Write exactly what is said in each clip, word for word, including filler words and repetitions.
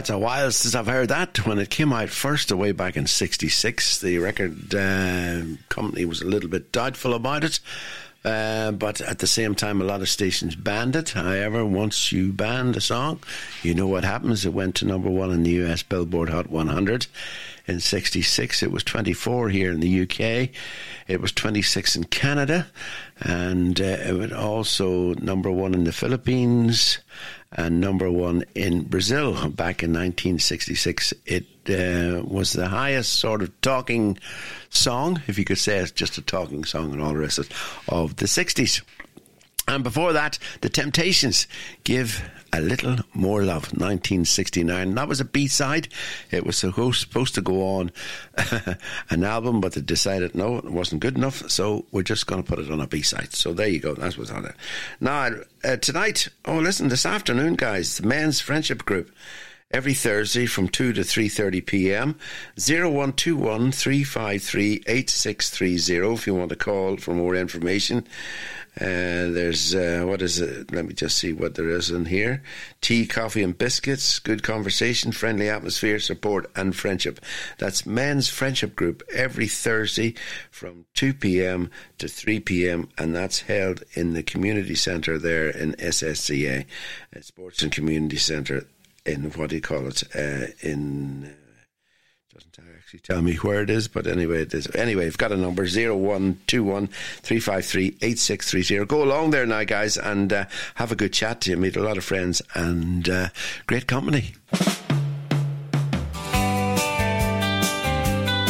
it's a while since I've heard that. When it came out first, away back in sixty-six, the record uh, company was a little bit doubtful about it. Uh, but at the same time, a lot of stations banned it. However, once you banned a song, you know what happens. It went to number one in the U S Billboard Hot one hundred. In sixty-six, it was twenty-four here in the U K. It was twenty-six in Canada. And uh, it was also number one in the Philippines and number one in Brazil. Back in nineteen sixty-six, it uh, was the highest sort of talking song, if you could say it's just a talking song and all the rest of it, of the sixties. And before that, The Temptations, Give a Little More Love, nineteen sixty-nine. That was a B-side. It was supposed to go on an album, but they decided no, it wasn't good enough, so we're just going to put it on a B-side. So there you go. That's what's on it. Now, uh, tonight, oh, listen, this afternoon, guys, the Men's Friendship Group. Every Thursday from two to three thirty p.m. zero one two one, three five three, eight six three zero if you want to call for more information. Uh, there's, uh, what is it? Let me just see what there is in here. Tea, coffee and biscuits, good conversation, friendly atmosphere, support and friendship. That's Men's Friendship Group every Thursday from two p.m. to three p.m. and that's held in the community centre there in S S C A, Sports and Community Centre. In what do you call it? Uh, in uh, doesn't actually tell me where it is, but anyway, it is. Anyway, you've got a number zero one two one three five three eight six three zero. Go along there now, guys, and uh, have a good chat to you. Meet a lot of friends and uh, great company.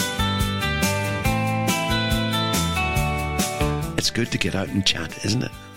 It's good to get out and chat, isn't it?